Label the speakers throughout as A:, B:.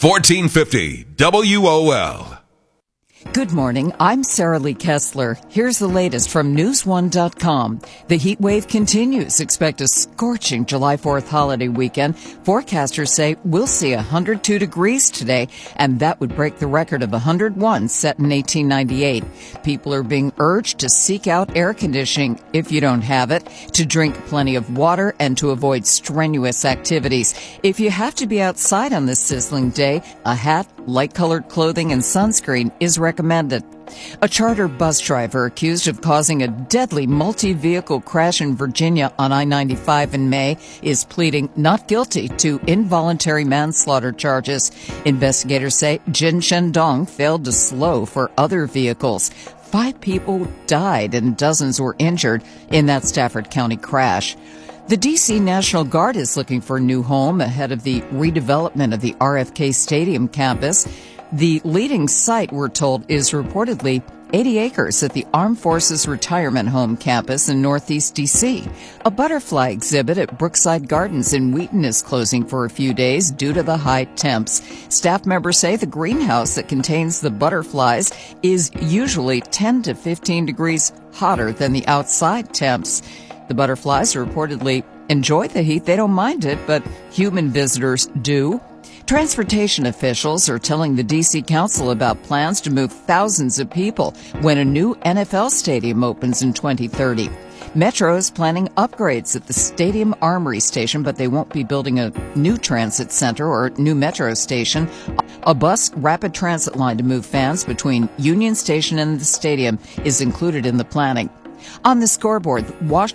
A: 1450 WOL.
B: Good morning. I'm Sarah Lee Kessler. Here's the latest from News1.com. The heat wave continues. Expect a scorching July 4th holiday weekend. Forecasters say we'll see 102 degrees today, and that would break the record of 101 set in 1898. People are being urged to seek out air conditioning if you don't have it, to drink plenty of water, and to avoid strenuous activities. If you have to be outside on this sizzling day, a hat, light-colored clothing, and sunscreen is recommended. A charter bus driver accused of causing a deadly multi-vehicle crash in Virginia on I-95 in May is pleading not guilty to involuntary manslaughter charges. Investigators say Jin Shendong failed to slow for other vehicles. 5 people died and dozens were injured in that Stafford County crash. The D.C. National Guard is looking for a new home ahead of the redevelopment of the RFK Stadium campus. The leading site, we're told, is reportedly 80 acres at the Armed Forces Retirement Home campus in Northeast D.C. A butterfly exhibit at Brookside Gardens in Wheaton is closing for a few days due to the high temps. Staff members say the greenhouse that contains the butterflies is usually 10 to 15 degrees hotter than the outside temps. The butterflies reportedly enjoy the heat. They don't mind it, but human visitors do. Transportation officials are telling the D.C. Council about plans to move thousands of people when a new NFL stadium opens in 2030. Metro is planning upgrades at the Stadium Armory Station, but they won't be building a new transit center or new Metro station. A bus rapid transit line to move fans between Union Station and the stadium is included in the planning. On the scoreboard,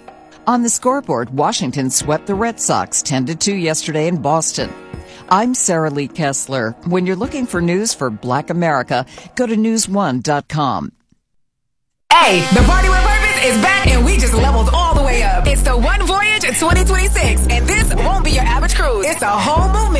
B: Washington swept the Red Sox 10-2 yesterday in Boston. I'm Sarah Lee Kessler. When you're looking for news for Black America, go to News1.com.
C: Hey, the Party with Purpose is back and we just leveled all the way up. It's the One Voyage 2026, and this won't be your average cruise. It's a whole movement.